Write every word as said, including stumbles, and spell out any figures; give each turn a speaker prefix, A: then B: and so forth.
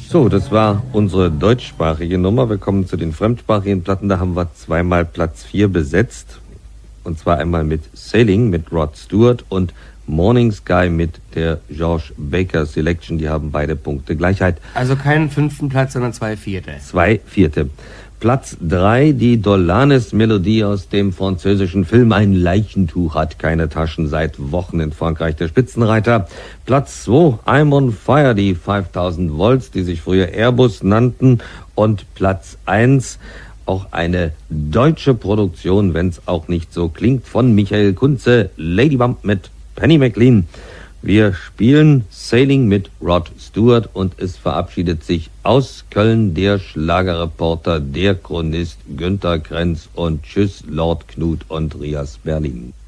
A: So, das war unsere deutschsprachige Nummer. Wir kommen zu den fremdsprachigen Platten. Da haben wir zweimal Platz vier besetzt. Und zwar einmal mit Sailing mit Rod Stewart und Morning Sky mit der George Baker Selection. Die haben beide Punkte Gleichheit.
B: Also keinen fünften Platz, sondern zwei Vierte.
A: Zwei Vierte. Platz drei, die Dolanes-Melodie aus dem französischen Film Ein Leichentuch hat keine Taschen, seit Wochen in Frankreich der Spitzenreiter. Platz zwei, I'm on Fire, die fünftausend Volts, die sich früher Airbus nannten. Und Platz eins, auch eine deutsche Produktion, wenn es auch nicht so klingt, von Michael Kunze, Ladybump mit Penny McLean. Wir spielen Sailing mit Rod Stewart und es verabschiedet sich aus Köln der Schlagerreporter, der Chronist Günter Krenz und tschüss Lord Knut und Rias Berlin.